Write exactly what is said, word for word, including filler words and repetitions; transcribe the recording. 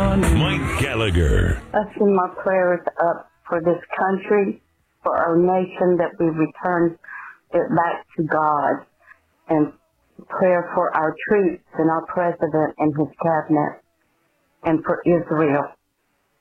on Mike Gallagher. I send my prayers up for this country, for our nation, that we return it back to God, and prayer for our troops and our president and his cabinet, and for Israel.